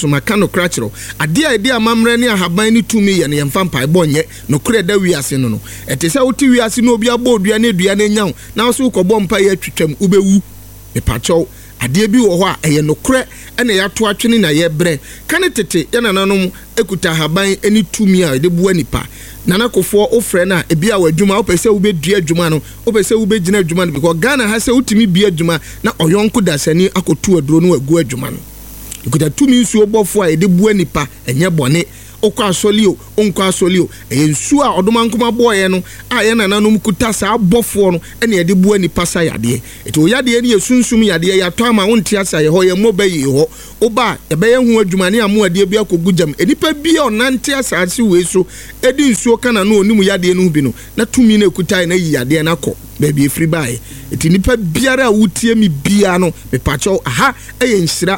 so maka no krachero ade a ede amamre ne ahaban ne tumi ye ne yemfa mpa ebonye no kre da wiase no ete se woti wiase no obi abodua ne dua ne nyaw na so ukobɔ mpa ye twetwam ubewu me pacho ade bi wo ho a eye no kre ene ya to atwene na ye bre kane tete ye nananom ekuta ahaban eni tumi a de bua nipa nana kofo ofre na ebia wadwuma opese ubedua adwuma no opese ubegyina adwuma no because Ghana ha se utimi bia adwuma na oyonko dasani akotu aduro no agu adwuma no ekuta tumi nsuo bofo a ede bua nipa enye bone okwa asolio onkwa asolio ensu a odomankoma boye no a ye nananom kuta saa bofo no ene ede bua nipa sa yade eto yade ne yesunsum yade ya to ama wonte asa ye ho ye mobayi ho oba ebe hu adwuma ne amu ade bia kogujam enipa bia onante asase we so edi nsuo kana no onimu yade no bi no na tumi na kuta na yi yade na kɔ baby free buy eti nipa biara wutie mi bia no me pacho aha eye nhyira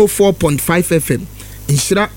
104.5 FM nhyira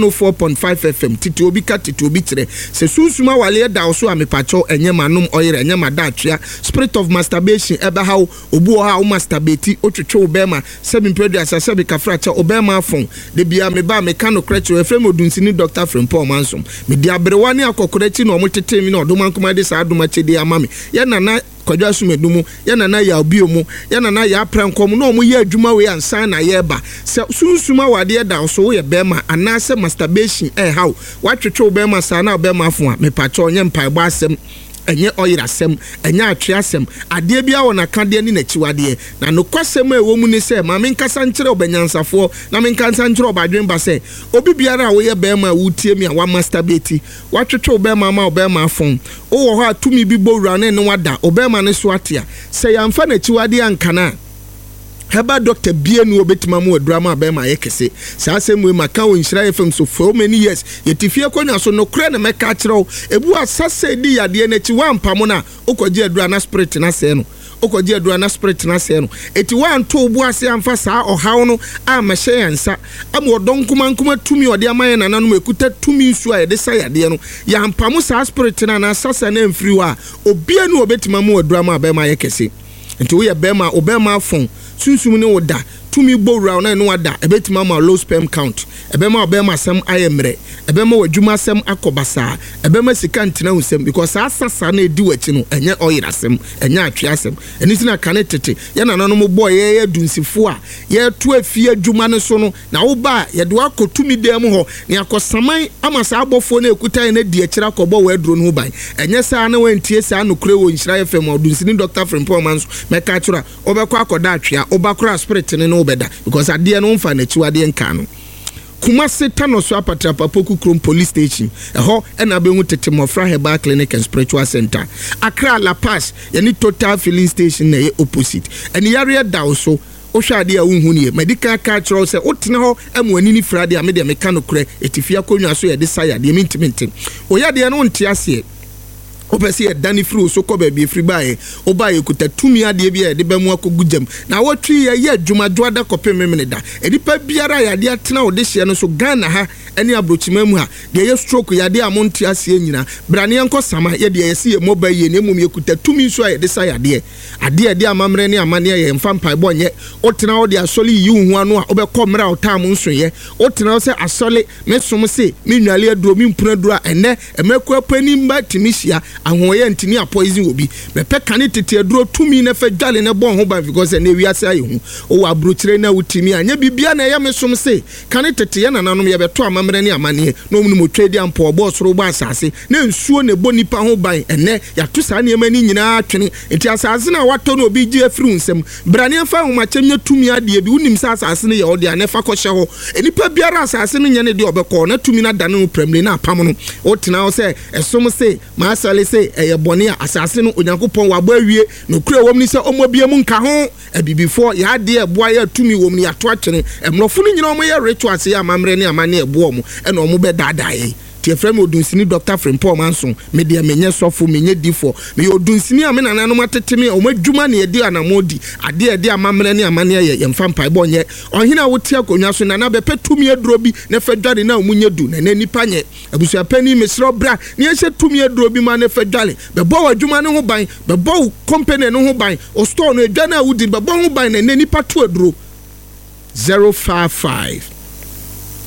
104.5 FM titi obi ka titi obi kire se susuma wale da so amepacho enye manum oyere enye madatria spirit of masturbation ebe ha obu o ha o masturbate otwetwe obema sebi mpedu asase bi kafracha obema afon de bia me ba me kano kreche efrem odunsini Dr. Frimpong Mansom me di abrewa ne akokorechi na omotete mi na odomankoma de sa adoma chede amame ye nana kwadwa sumedumu ye nana ya obiomu ye nana ya prankom na omo ye adwuma we ansan na ye ba se susuma wade da so ye bema anase masturbation how watwetwe obema sa na obema afon a me pacho onye mpaebo asem enye oyira asem enye atwe asem ade bia wona kade ni nachiwade na no kwasem ewo mu ni se ma menkasa nkyere obanyansafo na menkasa nkyere obadwen ba se obi biara a wo ye bema wutie mi a wa masturbate watwetwe obema ma obema afon wo ho atumi bi bowura ne ne wada obema ne so atia se yamfa nachiwade ankana heba doctor bienu obetima mu drama bema yekese saa semwe maka wo nhyira FM so for many years yetifie konya so no kre na meka kyerɛw ebu asase di yade na chi wampa mo na okoje adura na spirit na se no okoje adura na spirit na se no eti wan to obu ase amfa saa ohaw no a mahye yansa am odonkuma tumi ode amaye na nanom ekuta tumi nsu a yede sa yade no ya ampa mo saa spirit na asase na mfiri wa obienu obetima mu drama bema yekese enti wo ye bema obema afon sunsum ne woda tumi bowra na no wada ebetima ma low sperm count ebema obema asem ayemre ebema wadwuma asem akobasa ebema sika ntena husem because asasa na edi wachi no enye oyirasem enye atwe asem eniti na kane tete ye na nanom boy ye dunsifo a ye to afie adwuma ne so no na wo ba ye de akotumi dem ho ne akosaman amasa abofo na ekutan na di akira kobo wa aduro no ban enye saa na wantie saa no kure wo nhyira FM odunsini Dr. Frimpong Mansom meka kyura obekọ akoda atwea obakura spirit ne no beda because ade no mfa na chiwade nka no Kumasi Tanoso Apatra Papoku Krom Police Station eho ena be hu tete Mofra Herbal Clinic and Spiritual Center Accra La Paz yani Total Filling Station na ye opposite eni yare da so ohwade a wonhu ne medical cultural say otena ho amwani ni frade a me de meka no kure etifia konwa so ye de saya de mintimintim oyade no nte ase opese ye dani fru so ko ba bi fri bae oba ye kuta tumi ade bia de ba mu akogujam na wotwi ye adwumadwo da kopem memene da edipa biara ya de atena wo de hye no so Ghana ha ene abrochima mu ha de ye stroke ya de amonti ase nyina brane enko sama ye de ye se ye mobile ye ne mum ye kuta tumi so ye de sa ya de amamre ne amane ye mfa mpa bonye otena wo de asole yi hu anu a obekọ mra otam nso ye otena wo se asole mesom se menwale aduro mimpuna duro a ene emekọ apani mba timisia ahoye ntini a poison obi mepe kane tete aduro tumi na fa dwale ne bon ho ba because na wiase aye hu o wa brochire na wutimi anya bibia na ye mesom se kane tete ye nananom ye beto amamre ne amane no mu twedi ampo boss ro ba asase na nsuo ne bonipa ho ban ene ya to sa ne mani nyina atwene enti asase na wato no obi gi afiri nsem brane fa ho machemnya tumi ade bi unim sa asase ne ye ode anefa ko hye ho enipa biara asase ne nyane de obekọ na tumi na dane no premle na apam no o tena o se esom se ma asale se eye bone a asase no onyankopon wabo awie no kure wom ni se omobie mu nka ho ebibifo ya de eboa ya tumi wom ni ato atwene emrofo no nyina omo ye rituals ya amamre ne amane ebo omo ena omo be dadaye tie frem odunsini Dr. Frimpong Mansom me de menye sofo menye difo me odunsini a me nananom ateteme o madwuma ne edi anamodi ade amamre ne amane ye mfa mpa bonye ohina wote akonwa so nana be petumi aduro bi ne fedware na omunye du na nipa nye abusua pani mesro bra ne ye tumi aduro bi ma ne fedware be bo wadwuma ne ho ban be bo company ne ho ban o store no edwa na wudi be bo ho ban na nipa to aduro 055